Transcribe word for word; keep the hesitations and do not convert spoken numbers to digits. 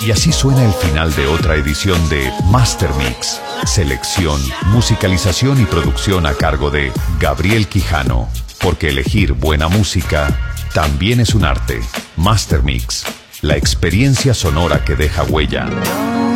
Y así suena el final de otra edición de Master Mix. Selección, musicalización y producción a cargo de Gabriel Quijano. Porque elegir buena música también es un arte. Master Mix, la experiencia sonora que deja huella.